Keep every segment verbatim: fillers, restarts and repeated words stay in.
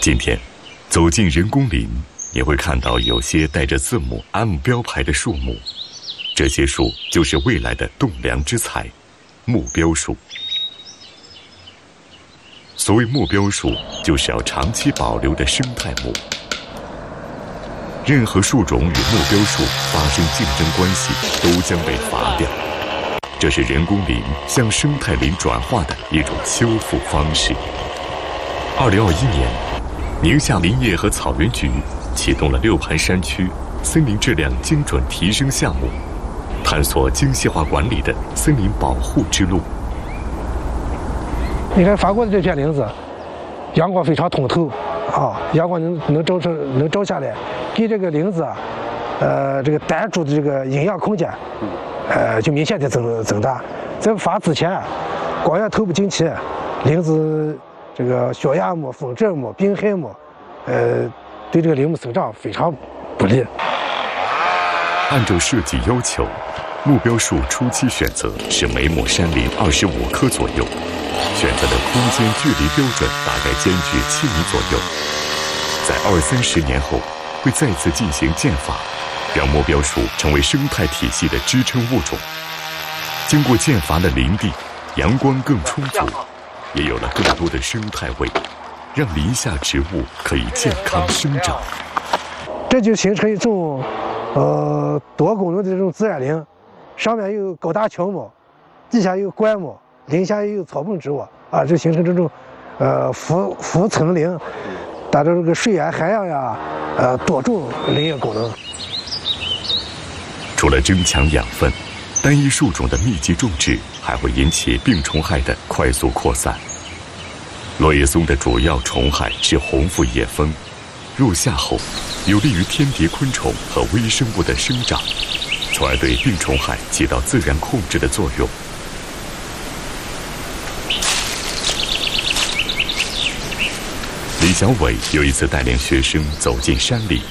今天，走进人工林，你会看到有些带着字母 M 标牌的树木，这些树就是未来的栋梁之材——目标树。所谓目标树，就是要长期保留的生态木。任何树种与目标树发生竞争关系，都将被伐掉。这是人工林向生态林转化的一种修复方式。二零二一年，宁夏林业和草原局启动了六盘山区森林质量精准提升项目，探索精细化管理的森林保护之路。 你看法国的这片林子，阳光非常通透啊，阳光能能照成能照下来，给这个林子啊，呃，这个单株的这个营养空间，呃，就明显的增增大。在发之前，光源透不进去，林子这个血芽木、风疹木、病害木，呃，对这个林木生长非常不利。 按照设计要求，目标树初期选择是每亩山林二十五棵左右。选择的空间距离标准大概间距七米左右，在二三十年后会再次进行间伐，让目标树成为生态体系的支撑物种。经过间伐的林地，阳光更充足，也有了更多的生态味，让林下植物可以健康生长。 这就形成一种呃多功能的这种自然林，上面有高大乔木，底下有灌木。林下也有草本植物啊，就形成这种，呃，浮浮层林，达到这个水源涵养呀，呃，多种林业功能。 除了增强养分，单一树种的密集种植还会引起病虫害的快速扩散。落叶松的主要虫害是红腹叶蜂，入夏后，有利于天敌昆虫和微生物的生长，从而对病虫害起到自然控制的作用。李小伟有一次带领学生走进山里，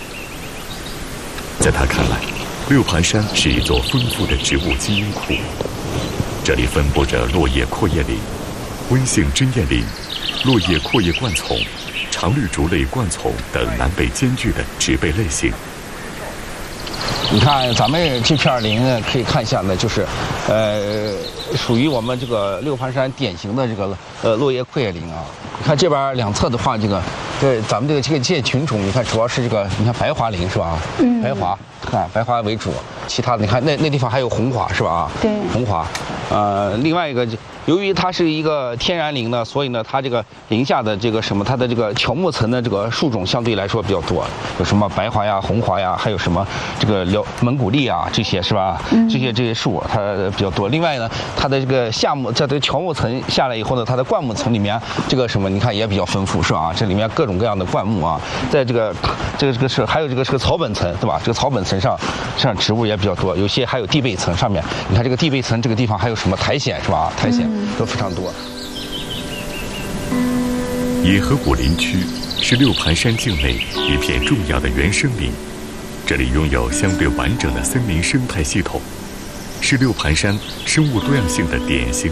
在他看来，六盘山是一座丰富的植物基因库。这里分布着落叶阔叶林、温性针叶林、落叶阔叶灌丛、常绿竹类灌丛等南北兼具的植被类型。 你看咱们这片林呢，可以看一下呢，就是，呃，属于我们这个六盘山典型的这个呃落叶阔叶林啊。你看这边两侧的话，这个，对咱们这个这个这些群种，你看主要是这个，你看白桦林是吧？嗯。白桦，看白桦为主，其他的你看那那地方还有红桦是吧？对。红桦，呃，另外一个，由于它是一个天然林呢，所以呢，它这个林下的这个什么，它的这个乔木层的这个树种相对来说比较多，有什么白桦呀、红桦呀，还有什么这个辽蒙古栎啊，这些是吧？嗯、这些这些树它比较多。另外呢，它的这个夏木在这个乔木层下来以后呢，它的灌木层里面这个什么，你看也比较丰富是吧？这里面各种各样的灌木啊，在这个这个这个是还有这个是个草本层对吧？这个草本层上上植物也比较多，有些还有地被层上面，你看这个地被层这个地方还有什么苔藓是吧？苔藓。嗯都非常多。 野河谷林区是六盘山境内一片重要的原生林，这里拥有相对完整的森林生态系统，是六盘山生物多样性的典型